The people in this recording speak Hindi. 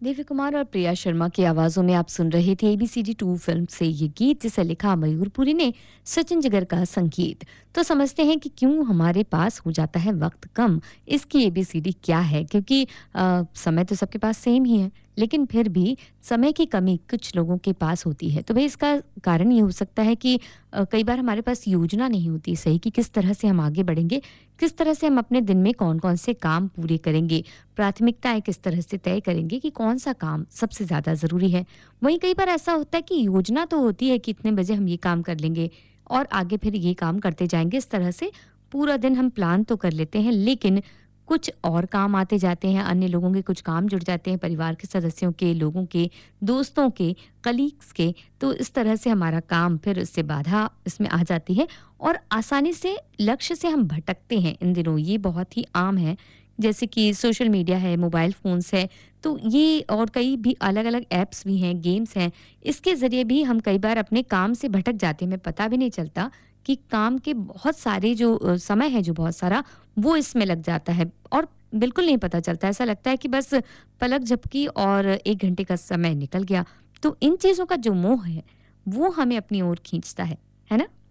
देवी कुमार और प्रिया शर्मा की आवाजों में आप सुन रहे थे एबीसीडी 2 फिल्म से ये गीत, जिसे लिखा मयूरपुरी ने, सचिन जिगर का संगीत। तो समझते हैं कि क्यों हमारे पास हो जाता है वक्त कम, इसकी एबीसीडी क्या है। क्योंकि समय तो सबके पास सेम ही है, लेकिन फिर भी समय की कमी कुछ लोगों के पास होती है। तो भाई इसका कारण ये हो सकता है कि कई बार हमारे पास योजना नहीं होती सही कि किस तरह से हम आगे बढ़ेंगे, किस तरह से हम अपने दिन में कौन-कौन से काम पूरे करेंगे, प्राथमिकताएँ किस तरह से तय करेंगे कि कौन-सा काम सबसे ज़्यादा ज़रूरी है। वहीं कई बार ऐसा होता है कि योजना तो होती है कि इतने बजे हम ये काम कर लेंगे और आगे फिर ये काम करते जाएँगे। इस तरह से पूरा दिन हम प्लान तो कर लेते हैं, लेकिन कुछ और काम आते जाते हैं, अन्य लोगों के कुछ काम जुड़ जाते हैं, परिवार के सदस्यों के, लोगों के, दोस्तों के, कलीग्स के। तो इस तरह से हमारा काम फिर उससे बाधा इसमें आ जाती है और आसानी से लक्ष्य से हम भटकते हैं इन दिनों। ये बहुत ही आम है, जैसे कि सोशल मीडिया है, मोबाइल फ़ोन्स है, तो ये और कई भी अलग-अलग ऐप्स भी हैं, गेम्स हैं। इसके ज़रिए भी हम कई बार अपने काम से भटक जाते हैं, हमें पता भी नहीं चलता कि काम के बहुत सारे जो समय है जो बहुत सारा, वो इसमें लग जाता है और बिल्कुल नहीं पता चलता। ऐसा लगता है कि बस पलक झपकी और 1 घंटे का समय निकल गया। तो इन चीज़ों का जो मोह है, वो हमें अपनी ओर खींचता है ना?